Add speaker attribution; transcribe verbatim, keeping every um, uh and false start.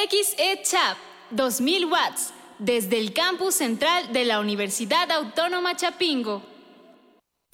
Speaker 1: X E Chap, dos mil watts, desde el campus central de la Universidad Autónoma Chapingo.